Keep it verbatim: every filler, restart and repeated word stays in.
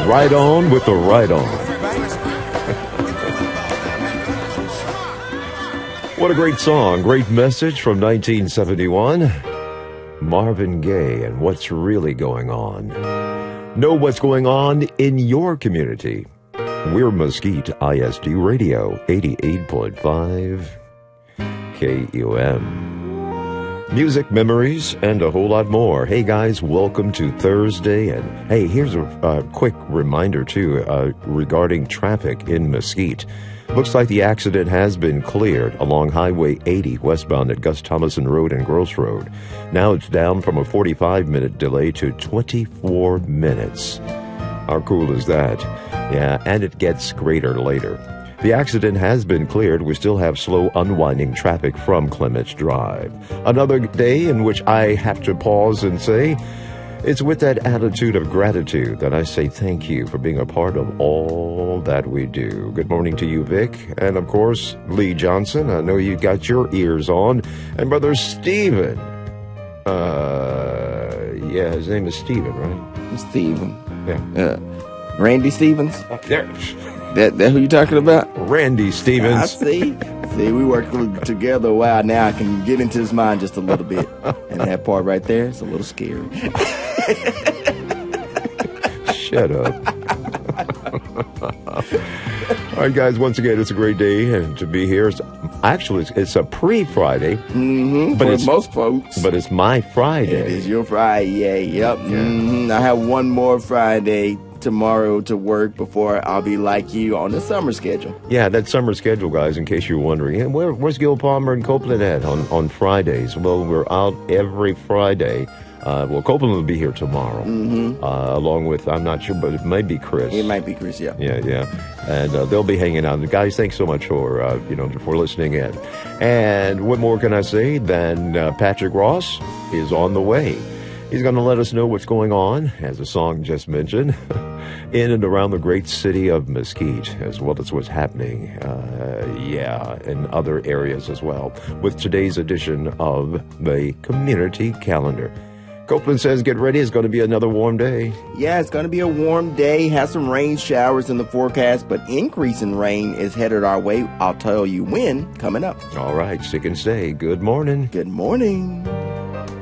Right on with the right on. What a great song, great message from nineteen seventy-one. Marvin Gaye and What's Really Going On. Know what's going on in your community. We're Mesquite I S D Radio, eighty-eight point five K U M. Music, memories, and a whole lot more. Hey guys, welcome to Thursday. And hey, here's a uh, quick reminder too uh, regarding traffic in Mesquite. Looks like the accident has been cleared along Highway eighty westbound at Gus Thomason Road and Gross Road. Now it's down from a forty-five minute delay to twenty-four minutes. How cool is that? Yeah, and it gets greater later. The accident has been cleared. We still have slow unwinding traffic from Clements Drive. Another day in which I have to pause and say, it's with that attitude of gratitude that I say thank you for being a part of all that we do. Good morning to you, Vic. And, of course, Lee Johnson. I know you got your ears on. And Brother Stephen. Uh, yeah, his name is Stephen, right? Stephen. Yeah. Uh, Randy Stevens? There. That that who you talking about? Randy Stevens. I see. See, we worked together a while now. I can get into his mind just a little bit. And that part right there is a little scary. Shut up. All right, guys, once again, it's a great day and to be here. It's, actually, it's, it's a pre-Friday. Mm-hmm, but for it's, most folks. But it's my Friday. It is your Friday, yep. Yeah. Mm-hmm. I have one more Friday tomorrow to work before I'll be like you on the summer schedule. Yeah, that summer schedule, guys, in case you're wondering. And where, where's Gil Palmer and Copeland at on, on Fridays? Well, we're out every Friday. Uh, well, Copeland will be here tomorrow, mm-hmm. uh, along with, I'm not sure, but it might be Chris. It might be Chris, yeah. Yeah, yeah. And uh, they'll be hanging out. And guys, thanks so much for, uh, you know, for listening in. And what more can I say than uh, Patrick Ross is on the way. He's going to let us know what's going on, as the song just mentioned, in and around the great city of Mesquite, as well as what's happening, uh, yeah, in other areas as well, with today's edition of the Community Calendar. Copeland says, get ready. It's going to be another warm day. Yeah, it's going to be a warm day. Has some rain showers in the forecast, but increase in rain is headed our way. I'll tell you when coming up. All right, stick and stay. Good morning. Good morning.